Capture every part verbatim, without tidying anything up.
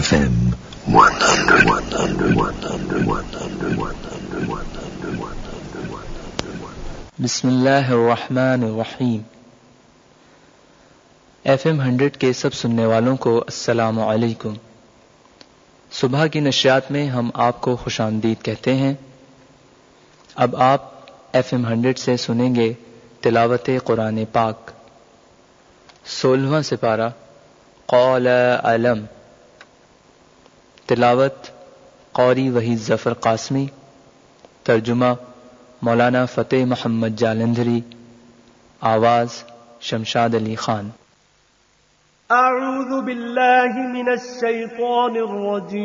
F M one hundred, one hundred, one hundred, one hundred, one hundred, one hundred, one hundred. بسم اللہ الرحمن الرحیم. F M hundred کے سب سننے والوں کو السلام علیکم. صبح کی نشریات میں ہم آپ کو خوش آمدید کہتے ہیں. اب آپ ایف ایم ہنڈریڈ سے سنیں گے تلاوت قرآن پاک. سولہواں سپارہ قال علم. تلاوت قاری وحید ظفر قاسمی. ترجمہ مولانا فتح محمد جالندھری. آواز شمشاد علی خان. اعوذ باللہ من الشیطان الرجیم.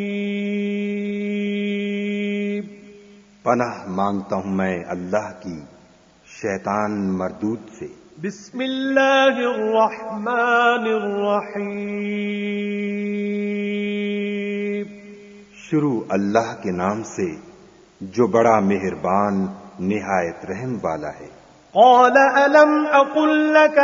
پناہ مانگتا ہوں میں اللہ کی شیطان مردود سے. بسم اللہ الرحمن الرحیم. شروع اللہ کے نام سے جو بڑا مہربان نہایت رحم والا ہے. قال الم اقل لك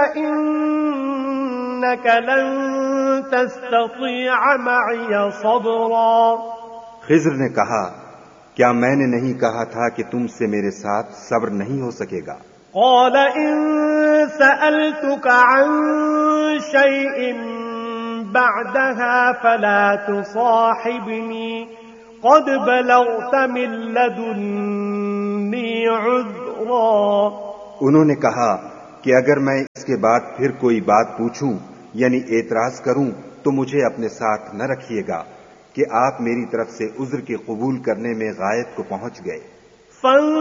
انك لن تستطيع معي صبرا. خضر نے کہا کیا میں نے نہیں کہا تھا کہ تم سے میرے ساتھ صبر نہیں ہو سکے گا. قال ان سألتك عن شيء بعدها فلا تصاحبني قد بلغت من لدني عذرا. انہوں نے کہا کہ اگر میں اس کے بعد پھر کوئی بات پوچھوں یعنی اعتراض کروں تو مجھے اپنے ساتھ نہ رکھیے گا کہ آپ میری طرف سے عذر کے قبول کرنے میں غایت کو پہنچ گئے.